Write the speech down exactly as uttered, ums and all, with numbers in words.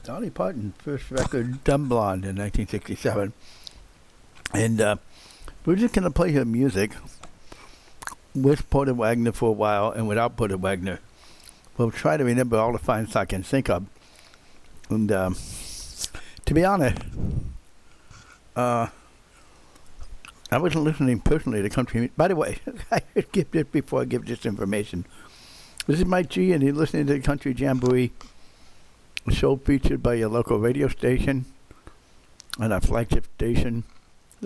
Dolly Parton, first record, Dumb Blonde, in nineteen sixty-seven. And uh, we're just going to play her music with Porter Wagner for a while and without Porter Wagner. We'll try to remember all the fine songs I can think of. And um, to be honest, uh, I wasn't listening personally to country music. By the way, I should give this before I give this information. This is Mike G, and you're listening to the Country Jamboree, a show featured by your local radio station and our flagship station,